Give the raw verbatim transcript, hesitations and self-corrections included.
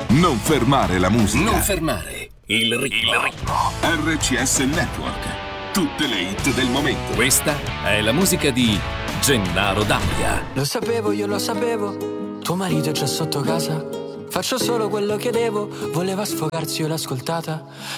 Non fermare la musica. Non fermare il ritmo. Il ritmo. R C S Network. Tutte le hit del momento. Questa è la musica di Gennaro D'Ambia. Lo sapevo, io lo sapevo. Tuo marito è già sotto casa. Faccio solo quello che devo. Voleva sfogarsi, io l'ho ascoltata.